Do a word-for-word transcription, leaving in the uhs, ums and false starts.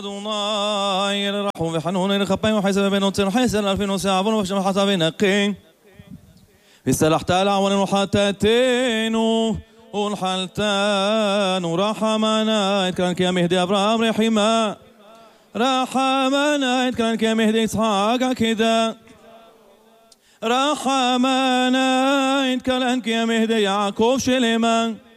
أدوناي رحم بحنون خبين وحسب بين وتصير حسن ألفين وسبعون وفشل حسب نقين في سلحت العون وحتتين والحلتان ورحمنا كان كي مهدي أبراهيم رحمة رحمنا كان كي مهدي إسحاق كذا رحمنا كان كي مهدي يعقوب شليمان